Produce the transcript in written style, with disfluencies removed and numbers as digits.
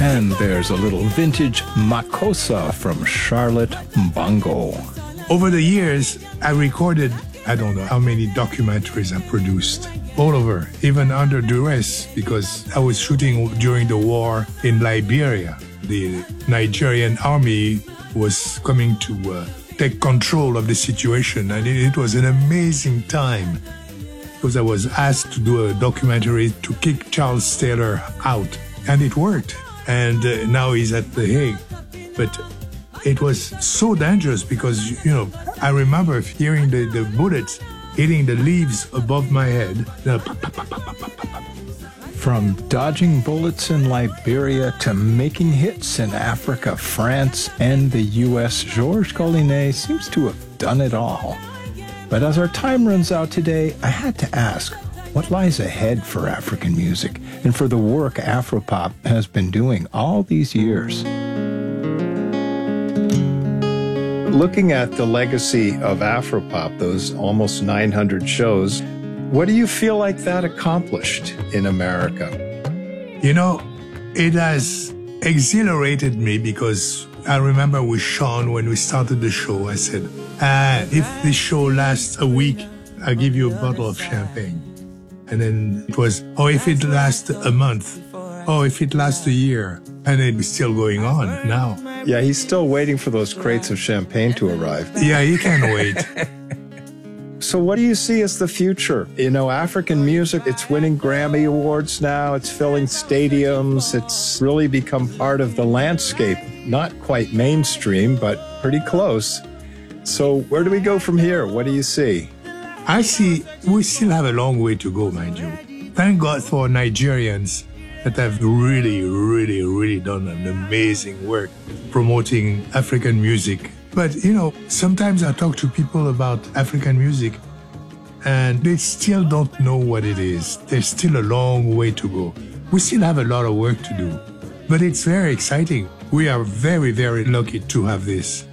And there's a little vintage Makossa from Charlotte Mbongo. Over the years, I recorded, I don't know how many documentaries I produced. All over, even under duress, because I was shooting during the war in Liberia. The Nigerian army was coming to take control of the situation, and it was an amazing time because I was asked to do a documentary to kick Charles Taylor out, and it worked. And now he's at The Hague. But it was so dangerous because, I remember hearing the bullets hitting the leaves above my head. From dodging bullets in Liberia to making hits in Africa, France, and the U.S., Georges Collinet seems to have done it all. But as our time runs out today, I had to ask, what lies ahead for African music and for the work Afropop has been doing all these years? Looking at the legacy of Afropop, those almost 900 shows, what do you feel like that accomplished in America? It has exhilarated me because I remember with Sean when we started the show, I said, if this show lasts a week, I'll give you a bottle of champagne. And then it was, if it lasts a month, if it lasts a year, and it's still going on now. Yeah, he's still waiting for those crates of champagne to arrive. Yeah, he can't wait. So what do you see as the future? African music, it's winning Grammy Awards now, it's filling stadiums, it's really become part of the landscape. Not quite mainstream, but pretty close. So where do we go from here? What do you see? I see we still have a long way to go, mind you. Thank God for Nigerians that have really, really, really done an amazing work promoting African music. But, sometimes I talk to people about African music and they still don't know what it is. There's still a long way to go. We still have a lot of work to do, but it's very exciting. We are very, very lucky to have this.